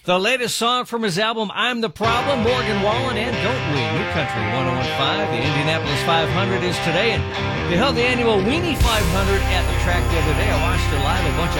The latest song from his album, I'm the Problem, Morgan Wallen and Don't We, New Country 101.5. The Indianapolis 500 is today, and they held the annual Weenie 500 at the track the other day. I watched it live, a bunch of